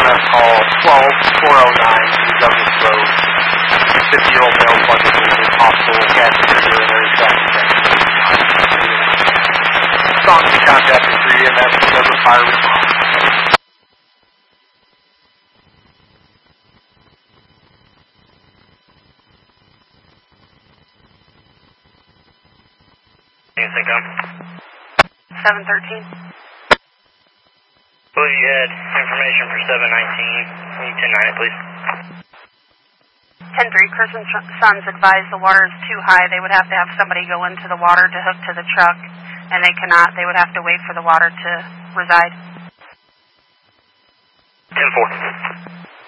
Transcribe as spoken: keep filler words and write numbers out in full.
M call twelve four oh nine Douglas Road. fifty-year-old male plugged into the hospital, catheter, urinary tract infection. Song to contact the three E M S does a fire response. seven thirteen. Believe you had information for seven nineteen. ten nine, please. ten three, Chris and Sons advised the water is too high. They would have to have somebody go into the water to hook to the truck, and they cannot. They would have to wait for the water to reside. ten four.